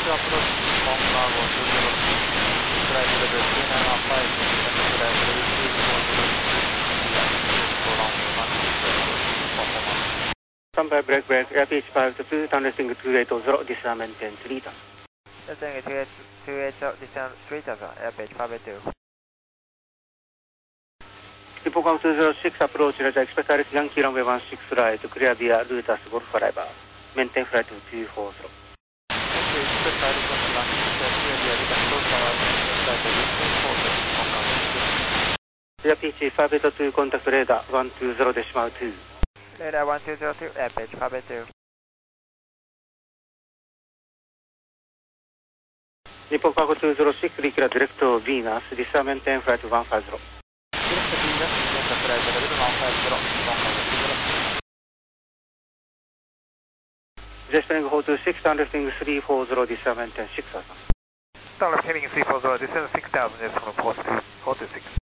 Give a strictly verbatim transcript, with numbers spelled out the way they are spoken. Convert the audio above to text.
approach Hong Cargo two zero six, flight level two nine one five, and flight level two four zero six, via to runway one six zero, performance. Standby break break, air pitch five to two, tunneling two eight zero, descend maintain three meters. Descending two eight zero, descend three meters, air pitch five two. Hippocampus two zero six, approach radar, expect direct Yankee runway one six right, clear via Lutas Golf Arrival, maintain flight to two four zero. Thank you, expect direct Yankee one six right, clear via Lutas Golf Arrival, maintain flight to two four zero, Hong Kong. Air pitch five eight two, contact radar one two zero decimal two. Radar one two zero two, air pitch five eight two. Nippon Cargo two zero six, declare direct to Venus, descend maintain flight to one five zero. Direct to Venus, maintain flight level one five zero, Hong Kong two zero. Jetstream four two six, tunneling three four zero, descend maintain six thousand. Tunneling three four zero, descend six thousand, Jetstream four two six.